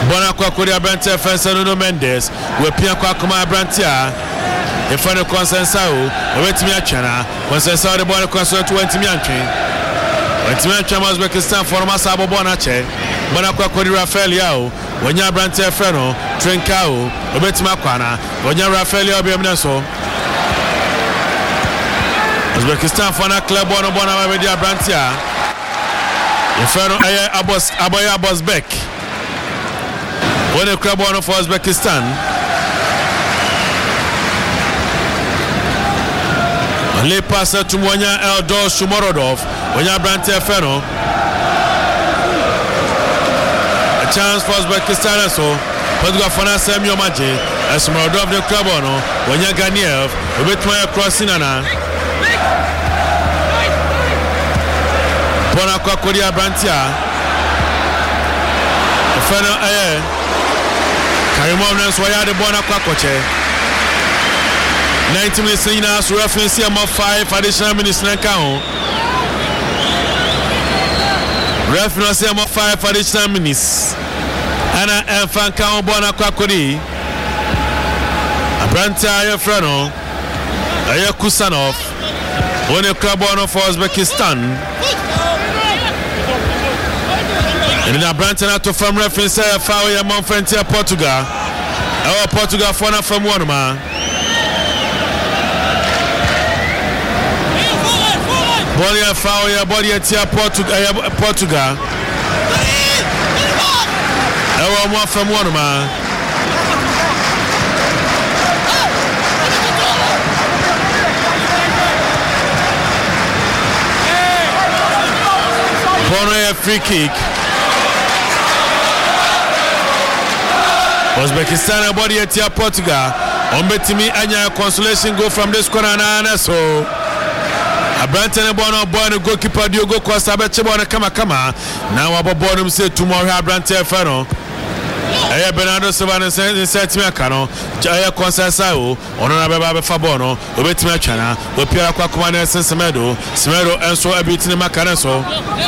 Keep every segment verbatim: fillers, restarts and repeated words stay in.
Bona kwa kodi abrante fensa Nuno Mendes we pia kwa kuma abrante a efano Consensao obetimi atwana Consensao de bona kwa so twenty mi antwen wetimi atwa Uzbekistan forma sabo bona che bona kwa kodi Rafael Yao wonya abrante efano Trincao obetimi akwana wonya Rafael Yao biamna so Uzbekistan fana club bona bona we di abrante a efano aye abos aboya Abosbek when a club one for Uzbekistan. Le pass to Mwanya Eldor Shumorodov. Mwanya Brante Feno. A chance for Uzbekistan so. Portugal Fana Samuel Maji. As Shumorodov the club one. Mwanya Ganiev. A bit more crossing ana. Bona kwa Korea Brantia. Feno aye. Karimov Nance waya de bona kwa koche. ninety minutes in us reference here more five additional minutes na count. Reference here more five additional minutes. Ana enfan count bona kwa kodi. Abrante aye freno. Aye Kusanov. One a club one for Uzbekistan. And the Abrante na to from reference here foul ya Monfrentia Portugal. Our Portugal for na from one man. Body a foul ya body a tia Portugal Portugal. Our one from one man. Bono a free kick. Uzbekistan body at here Portugal. Ombetimi anya consolation goal from this corner na so. Abrante ne bono boy no goalkeeper Diogo Costa beche bono kama kama. Na wabo bono mse tomorrow Abrante Feno. Aya Bernardo Silva ne set me aka no. Aya Consensao ono na beba be fa bono. Obetimi atwana. Opia kwa kuma na Semedo. Semedo enso abiti ne makana so.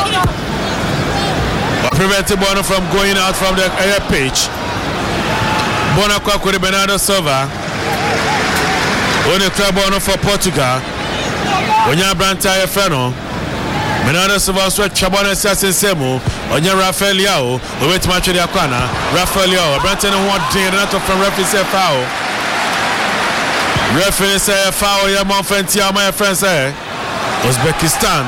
Prevent bono from going out from the area pitch. Bona kwa kuri Bernardo Silva. One club one for Portugal. Onya Abrante aye freno. Bernardo Silva so chabona siasen semu. Onya Rafael Yao. Obet match de akwana. Rafael Yao. Abrante no one thing not from referee say foul. Referee say foul ya Monfrentia my friend say. Uzbekistan.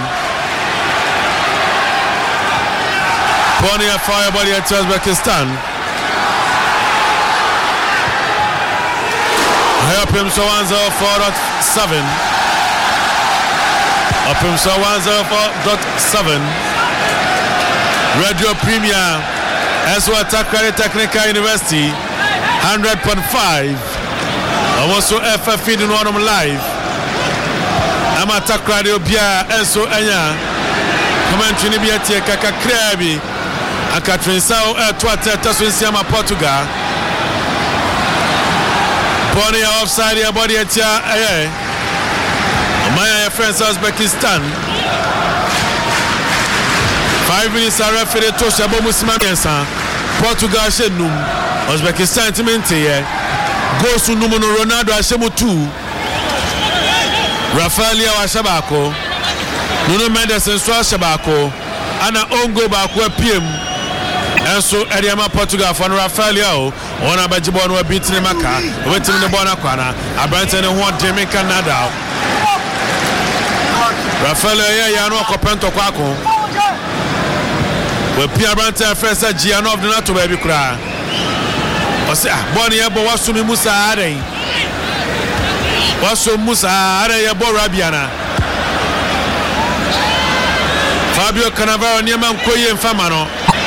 Pony a fire body at Uzbekistan. Up him so one zero four dot seven. Up him so one zero four dot seven. Radio Premier as well Takrady Technical University one hundred point five. Also F F feeding one of them live. I'm at Takrady Obia Enso Enya. Commentary ni biati kaka krebi. Akatrin sao e twate taswinsiama Portugal. Body offside your body at ya eh my friends Uzbekistan five minutes are referee to Shabo Musima Mensa Portugal shenum Uzbekistan timente ye goes to Nuno Ronaldo ashemu two Rafael Yao Shabako Nuno Mendes and Swa Shabako ana ongo ba ko piem enso Eriama Portugal for Rafael Yao ona bajibo no bitini maka wetin ne bona kwana Abrante ne ho demi Canada Rafael Yao ya no kopento kwako we pia Abrante first Gianov de nato ba bi kura o se ah boni ye bo wasumi Musa are waso Musa are ye bo Rabiana Fabio Cannavaro ne man koye mfama no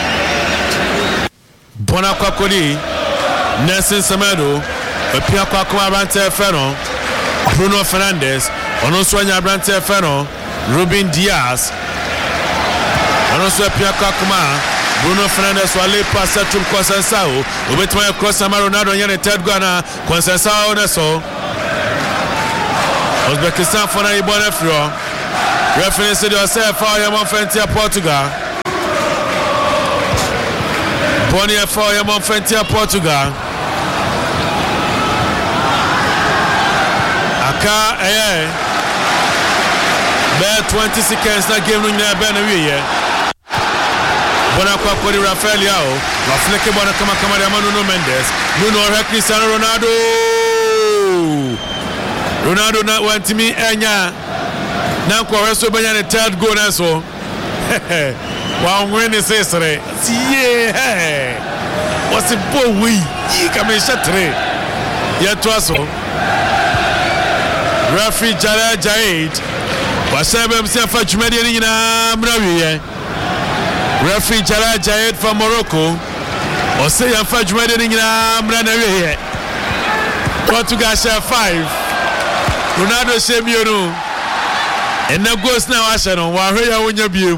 bona kwa kodi Nelson Semedo Opia kwa kuma Abrante Feno Bruno Fernandes Onoso anya Abrante Feno Ruben Diaz Onoso opia kwa kuma Bruno Fernandes wale pasa tum Consensao Obetuma cross ama Ronaldo nyane third goal na Consensao neso Uzbekistan fona ibone frio Reference de ose foul ya Monfrentia Portugal Pony for him on Fentia Portugal. Aka eh Bear twenty seconds na game no nyina be na wiye. Bona kwa kwa Rafael Yao, wa fleke bona kama kama ya Nuno Mendes. Nuno ha Cristiano Ronaldo. Ronaldo na wantimi enya. Na kwa weso banya ne third goal na so. Wa ngwene sesere. Tie. Wasi bo wi. Yi kamesha tre. Ya twaso. Referee Jara Jaid was able to say for Jumedi na Mrawiye. Referee Jara Jaid from Morocco was saying for Jumedi na Mrawiye. Portugal share five. Ronaldo Shemionu. And now goes now Arsenal. Wahoya wonya bium.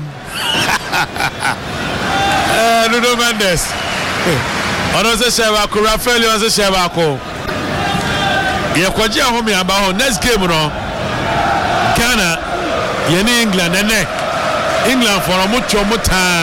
Eh Nuno Mendes. Ono se sheba ko Rafael ono se sheba ko. Ye kwaje ahome aba ho next game no Ghana ye ni England ene England for mo cho mo ta